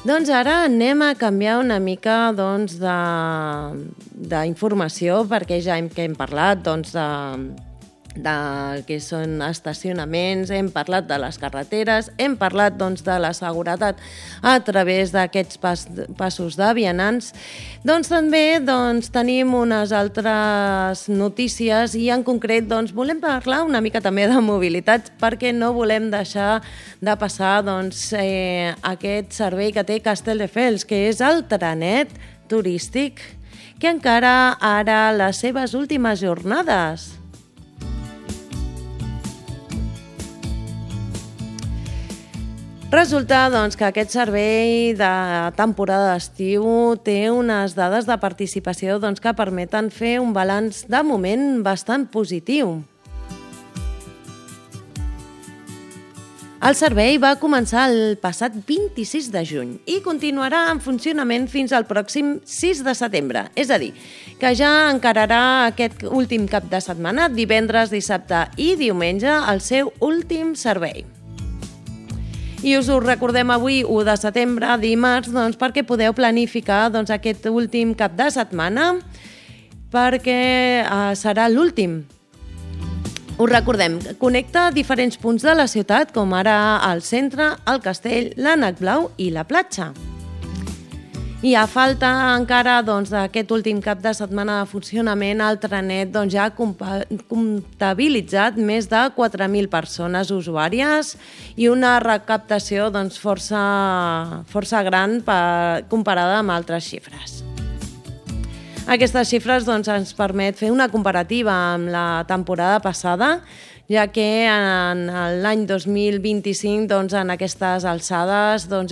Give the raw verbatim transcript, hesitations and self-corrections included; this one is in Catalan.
Doncs ara anem a canviar una mica doncs, d'informació, perquè ja hem, que hem parlat doncs, de, de que són estacionaments, hem parlat de les carreteres, hem parlat doncs, de la seguretat a través d'aquests pas, passos de vianants. Doncs també doncs, tenim unes altres notícies i en concret doncs, volem parlar una mica també de mobilitat perquè no volem deixar de passar doncs, eh, aquest servei que té Castelldefels, que és el trenet turístic, que encara ara les seves últimes jornades. Resulta doncs, que aquest servei de temporada d'estiu té unes dades de participació doncs, que permeten fer un balanç de moment bastant positiu. El servei va començar el passat vint-i-sis de juny i continuarà en funcionament fins al pròxim sis de setembre. És a dir, que ja encararà aquest últim cap de setmana, divendres, dissabte i diumenge, el seu últim servei. I us ho recordem avui, u de setembre, dimarts, doncs, perquè podeu planificar doncs, aquest últim cap de setmana, perquè eh, serà l'últim. Us recordem, connecta diferents punts de la ciutat, com ara el centre, el castell, l'Ànec Blau i la platja. I a falta encara doncs, d'aquest últim cap de setmana de funcionament, el trenet doncs, ja ha comptabilitzat més de quatre mil persones usuàries i una recaptació doncs, força, força gran per, comparada amb altres xifres. Aquestes xifres doncs, ens permet fer una comparativa amb la temporada passada, ja que en l'any dos mil vint-i-cinc, doncs, en aquestes alçades, doncs,